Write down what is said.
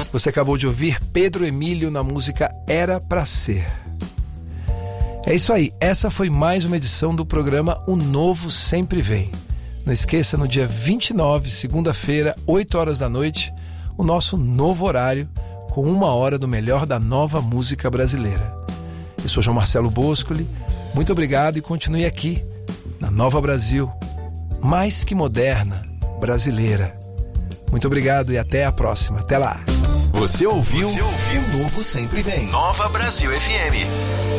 Você acabou de ouvir Pedro Emílio na música Era Pra Ser. É isso aí, essa foi mais uma edição do programa O Novo Sempre Vem. Não esqueça, no dia 29, segunda-feira, 8 horas da noite, o nosso novo horário, com 1 hora do melhor da nova música brasileira. Eu sou João Marcelo Boscoli, muito obrigado e continue aqui, na Nova Brasil, mais que moderna, brasileira. Muito obrigado e até a próxima. Até lá. Você ouviu? O Novo Sempre Vem. Nova Brasil FM.